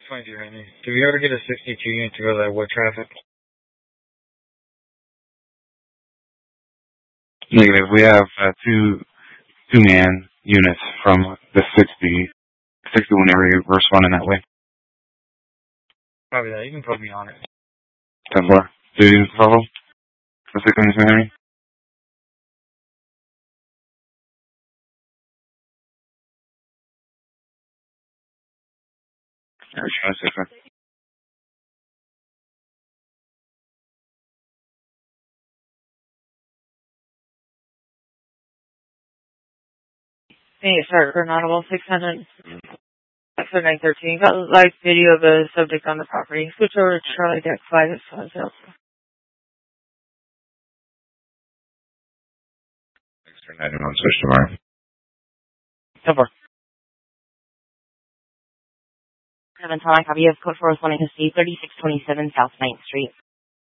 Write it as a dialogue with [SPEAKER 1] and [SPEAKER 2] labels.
[SPEAKER 1] 622, Henry. Do we ever get a 62 unit to go to that wood traffic?
[SPEAKER 2] Negative. We have two-man units from the 60 whenever you responding that way.
[SPEAKER 1] Probably that. You can put me on it.
[SPEAKER 2] 10-4. Do you follow? For 622, Henry? Alright, trying to 6
[SPEAKER 3] Hey, sorry, Granada 600. Episode 913. Got a live video of the subject on the property. Switch over to Charlie Deck 5 at 50.
[SPEAKER 2] Thanks for 91. Switch tomorrow.
[SPEAKER 3] 10-4.
[SPEAKER 4] 7 Tonic, copy of code 401 to C 3627 South 9th Street.